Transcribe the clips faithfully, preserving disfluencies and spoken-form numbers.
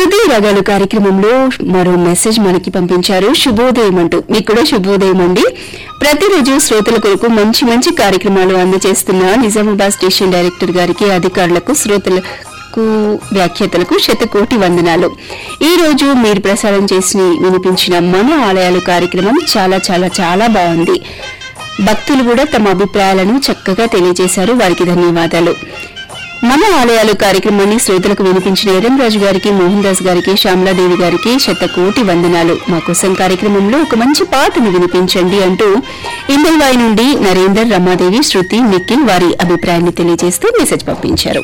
హృదయ రాగాలు కార్యక్రమంలో మరో మెసేజ్ మనకి పంపించారు. శుభోదయం అంటూ. మీకు కూడా శుభోదయం అండి. ప్రతిరోజు శ్రోతల కొరకు మంచి మంచి కార్యక్రమాలు అందజేస్తున్న నిజామాబాద్ స్టేషన్ డైరెక్టర్ గారికి, అధికారులకు, శ్రోతలకు, వ్యాఖ్యాతలకు శతకోటి వందనాలు. ఈ రోజు మీరు ప్రసారం చేసి వినిపించిన మన ఆలయాలు కార్యక్రమం చాలా చాలా చాలా బాగుంది. భక్తులు కూడా తమ అభిప్రాయాలను చక్కగా తెలియజేశారు. వారికి ధన్యవాదాలు. మన ఆలయాలు కార్యక్రమాన్ని శ్రోతలకు వినిపించిన ఎర్రంరాజు గారికి, మోహన్ దాస్ గారికి, శ్యామలాదేవి గారికి శతకోటి వందనాలు. మా కోసం కార్యక్రమంలో ఒక మంచి పాటను వినిపించండి అంటూ ఇందల్వాయి నుండి నరేందర్, రమాదేవి, శృతి, నిఖిల్ వారి అభిప్రాయాన్ని తెలియజేస్తూ మెసేజ్ పంపించారు.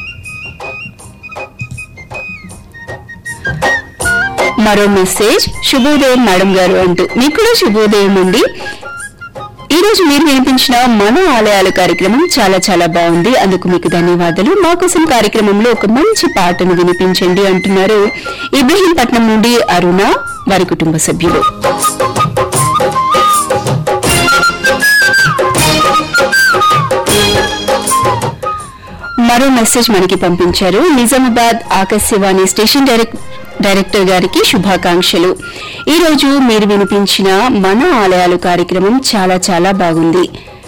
మరో మెసేజ్, శుభోదయం మేడం గారు అంటూ. మీకు కూడా శుభోదయం అండి. ఈ రోజు మీరు వినిపించిన మన ఆలయాల కార్యక్రమం చాలా చాలా బాగుంది. అందుకు మీకు ధన్యవాదాలు. మా కోసం కార్యక్రమంలో ఒక మంచి పాటను వినిపించండి అంటున్నారు ఇబ్రహీంపట్నం నుండి అరుణ, వారి కుటుంబ సభ్యులు. మరో మెసేజ్ మనకి పంపించారు. Nizamabad Akashvani station direct director గారికి శుభాకాంక్షలు. ఈ రోజు మీరు వినిపించిన మన ఆలయాలు కార్యక్రమం చాలా చాలా బాగుంది.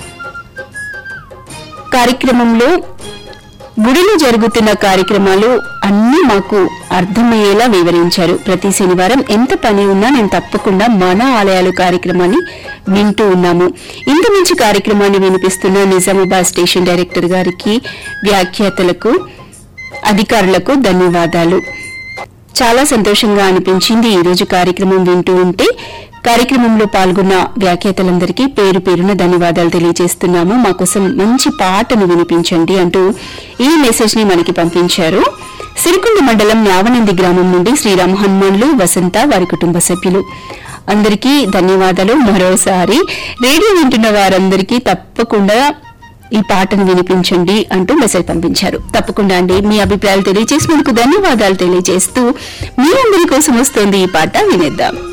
కార్యక్రమంలో గుడిలో జరుగుతున్న కార్యక్రమాలు అన్ని మాకు అర్థమయ్యేలా వివరించారు. ప్రతి శనివారం ఎంత పని ఉన్నా నేను తప్పకుండా మన ఆలయాలు కార్యక్రమాన్ని వింటూ ఉన్నాము. ఇంత మంచి కార్యక్రమాన్ని వినిపిస్తున్న నిజామాబాద్ స్టేషన్ డైరెక్టర్ గారికి, వ్యాఖ్యాతలకు, అధికారులకు ధన్యవాదాలు. చాలా సంతోషంగా అనిపించింది ఈ రోజు కార్యక్రమం వింటూ ఉంటే. కార్యక్రమంలో పాల్గొన్న వ్యాఖ్యాతలందరికీ పేరు పేరున ధన్యవాదాలు తెలియజేస్తున్నాము. మా కోసం మంచి పాటను వినిపించండి అంటూ ఈ మెసేజ్ ని మనకి పంపించారు. సిరికొండ మండలం న్యావనంది గ్రామం నుండి శ్రీరామ్ హనుమాన్లు, వసంత, వారి కుటుంబ సభ్యులు. అందరికీ ధన్యవాదాలు. మరోసారి రేడియో వింటున్న వారందరికీ తప్పకుండా ఈ పాటను వినిపించండి అంటూ మెసేజ్ పంపించారు. తప్పకుండా అండి. మీ అభిప్రాయాలు తెలియజేసి మనకు ధన్యవాదాలు తెలియజేస్తూ మీ అందరి కోసం వస్తోంది ఈ పాట, వినేద్దాం.